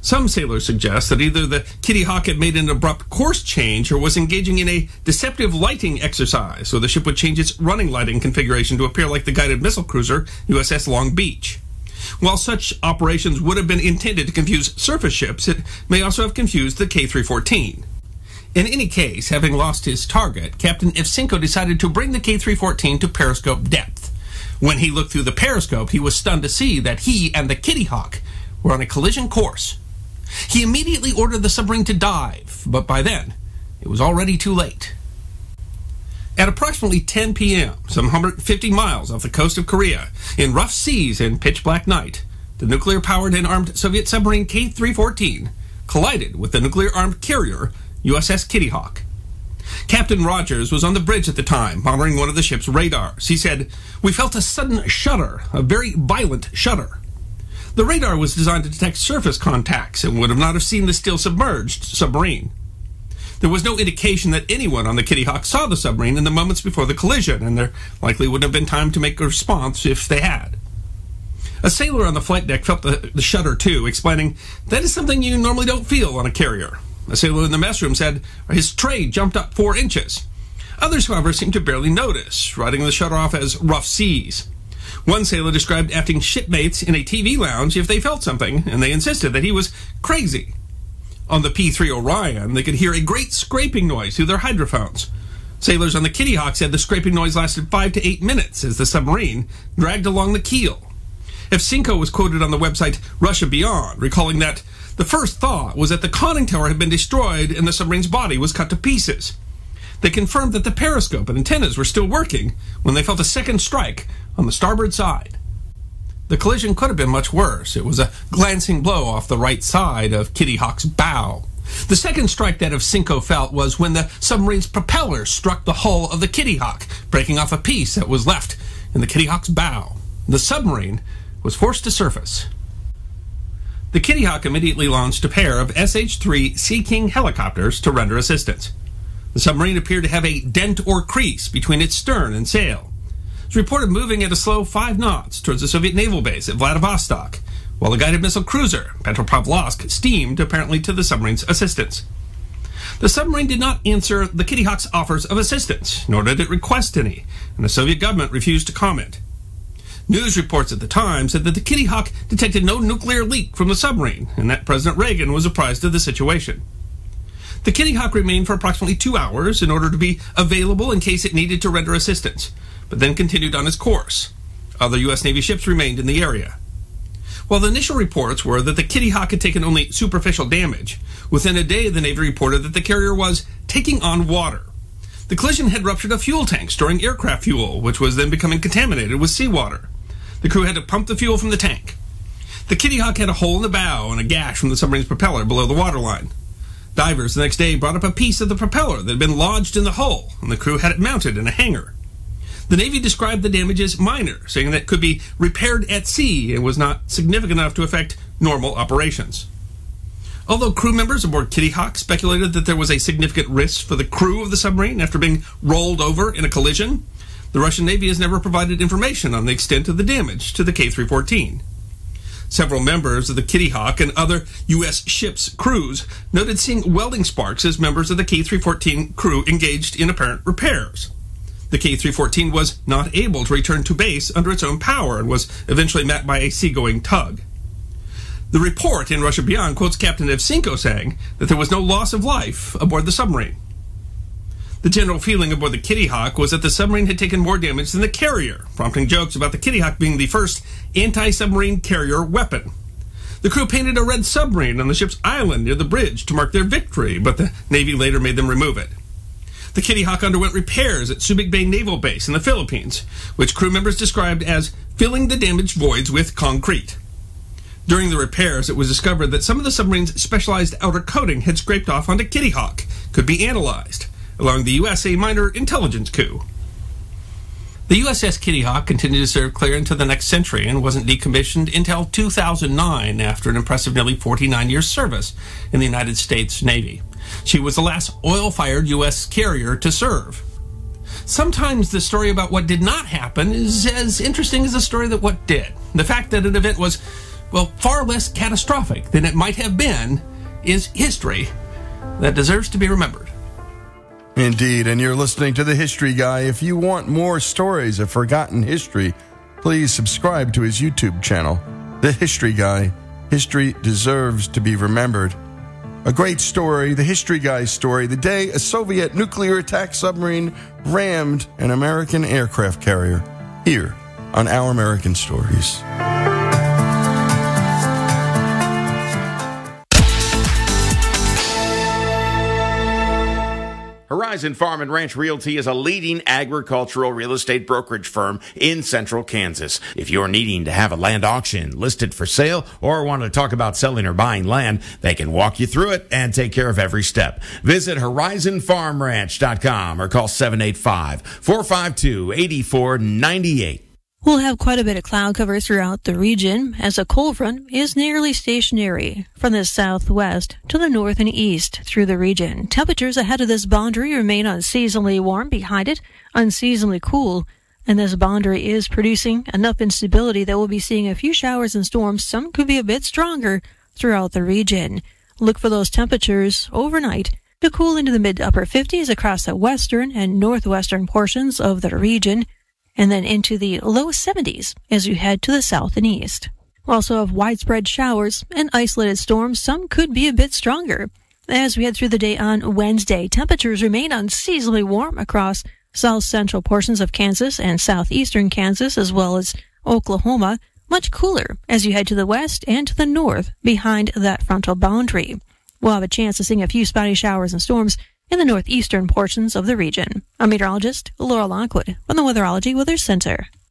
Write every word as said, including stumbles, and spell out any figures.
Some sailors suggest that either the Kitty Hawk had made an abrupt course change or was engaging in a deceptive lighting exercise, so the ship would change its running lighting configuration to appear like the guided missile cruiser U S S Long Beach. While such operations would have been intended to confuse surface ships, it may also have confused the K three fourteen. In any case, having lost his target, Captain Evchenko decided to bring the K three fourteen to periscope depth. When he looked through the periscope, he was stunned to see that he and the Kitty Hawk were on a collision course. He immediately ordered the submarine to dive, but by then, it was already too late. At approximately ten p m, some one hundred fifty miles off the coast of Korea, in rough seas and pitch-black night, the nuclear-powered and armed Soviet submarine K three fourteen collided with the nuclear-armed carrier U S S Kitty Hawk. Captain Rogers was on the bridge at the time, monitoring one of the ship's radars. He said, "We felt a sudden shudder, a very violent shudder." The radar was designed to detect surface contacts and would have not have seen the still submerged submarine. There was no indication that anyone on the Kitty Hawk saw the submarine in the moments before the collision, and there likely wouldn't have been time to make a response if they had. A sailor on the flight deck felt the, the shudder too, explaining, "That is something you normally don't feel on a carrier." A sailor in the mess room said his tray jumped up four inches. Others, however, seemed to barely notice, writing the shudder off as rough seas. One sailor described asking shipmates in a T V lounge if they felt something, and they insisted that he was crazy. On the P three Orion, they could hear a great scraping noise through their hydrophones. Sailors on the Kitty Hawk said the scraping noise lasted five to eight minutes as the submarine dragged along the keel. Evchenko was quoted on the website Russia Beyond, recalling that the first thought was that the conning tower had been destroyed and the submarine's body was cut to pieces. They confirmed that the periscope and antennas were still working when they felt a second strike on the starboard side. The collision could have been much worse. It was a glancing blow off the right side of Kitty Hawk's bow. The second strike that Evchenko felt was when the submarine's propeller struck the hull of the Kitty Hawk, breaking off a piece that was left in the Kitty Hawk's bow. The submarine was forced to surface. The Kitty Hawk immediately launched a pair of S H three Sea King helicopters to render assistance. The submarine appeared to have a dent or crease between its stern and sail. It was reported moving at a slow five knots towards the Soviet naval base at Vladivostok, while the guided missile cruiser Petropavlovsk steamed apparently to the submarine's assistance. The submarine did not answer the Kitty Hawk's offers of assistance, nor did it request any, and the Soviet government refused to comment. News reports at the time said that the Kitty Hawk detected no nuclear leak from the submarine, and that President Reagan was apprised of the situation. The Kitty Hawk remained for approximately two hours in order to be available in case it needed to render assistance, but then continued on its course. Other U S Navy ships remained in the area. While the initial reports were that the Kitty Hawk had taken only superficial damage, within a day the Navy reported that the carrier was taking on water. The collision had ruptured a fuel tank storing aircraft fuel, which was then becoming contaminated with seawater. The crew had to pump the fuel from the tank. The Kitty Hawk had a hole in the bow and a gash from the submarine's propeller below the waterline. Divers the next day brought up a piece of the propeller that had been lodged in the hull, and the crew had it mounted in a hangar. The Navy described the damage as minor, saying that it could be repaired at sea and was not significant enough to affect normal operations. Although crew members aboard Kitty Hawk speculated that there was a significant risk for the crew of the submarine after being rolled over in a collision, the Russian Navy has never provided information on the extent of the damage to the K three fourteen. Several members of the Kitty Hawk and other U S ships' crews noted seeing welding sparks as members of the K three fourteen crew engaged in apparent repairs. The K three fourteen was not able to return to base under its own power and was eventually met by a seagoing tug. The report in Russia Beyond quotes Captain Evchenko saying that there was no loss of life aboard the submarine. The general feeling aboard the Kitty Hawk was that the submarine had taken more damage than the carrier, prompting jokes about the Kitty Hawk being the first anti-submarine carrier weapon. The crew painted a red submarine on the ship's island near the bridge to mark their victory, but the Navy later made them remove it. The Kitty Hawk underwent repairs at Subic Bay Naval Base in the Philippines, which crew members described as filling the damaged voids with concrete. During the repairs, it was discovered that some of the submarine's specialized outer coating had scraped off onto Kitty Hawk, could be analyzed, allowing the U S a minor intelligence coup. The U S S Kitty Hawk continued to serve clear into the next century and wasn't decommissioned until two thousand nine after an impressive nearly forty-nine years service in the United States Navy. She was the last oil-fired U S carrier to serve. Sometimes the story about what did not happen is as interesting as the story that what did. The fact that an event was well, far less catastrophic than it might have been, is history that deserves to be remembered. Indeed, and you're listening to The History Guy. If you want more stories of forgotten history, please subscribe to his YouTube channel, The History Guy. History deserves to be remembered. A great story, The History Guy's story, the day a Soviet nuclear attack submarine rammed an American aircraft carrier, here on Our American Stories. Horizon Farm and Ranch Realty is a leading agricultural real estate brokerage firm in central Kansas. If you're needing to have a land auction listed for sale or want to talk about selling or buying land, they can walk you through it and take care of every step. Visit horizon farm ranch dot com or call seven eight five, four five two, eight four nine eight. We'll have quite a bit of cloud cover throughout the region as a cold front is nearly stationary from the southwest to the north and east through the region. Temperatures ahead of this boundary remain unseasonably warm, behind it unseasonably cool, and this boundary is producing enough instability that we'll be seeing a few showers and storms. Some could be a bit stronger throughout the region. Look for those temperatures overnight to cool into the mid to upper fifties across the western and northwestern portions of the region, and then into the low seventies as you head to the south and east. We'll also have widespread showers and isolated storms. Some could be a bit stronger. As we head through the day on Wednesday, temperatures remain unseasonably warm across south central portions of Kansas and southeastern Kansas, as well as Oklahoma. Much cooler as you head to the west and to the north behind that frontal boundary. We'll have a chance of seeing a few spotty showers and storms in the northeastern portions of the region. I'm meteorologist Laura Lockwood from the Weatherology Weather Center.